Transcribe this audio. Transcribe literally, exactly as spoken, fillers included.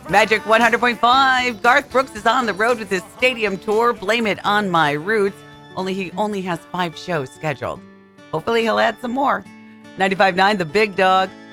Magic one hundred point five. Garth Brooks is on the road with his stadium tour, Blame It on My Roots. Only he only has five shows scheduled. Hopefully he'll add some more. ninety-five point nine The Big Dog.